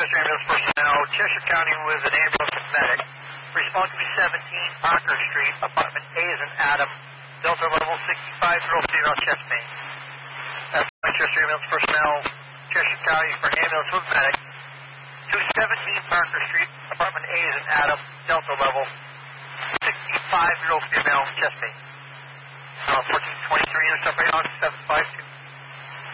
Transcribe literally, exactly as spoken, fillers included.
Manchester Ambulance personnel, Cheshire County with an ambulance and medic. Respond to seventeen Parker Street, apartment A is an Adam, Delta level sixty-five, girl female chest pain. That's Manchester Ambulance personnel, Cheshire County for an ambulance with medic. two seventeen Parker Street, apartment A is an Adam, Delta level sixty-five, girl female chest pain. Uh, fourteen twenty-three, intercept radar seven five two.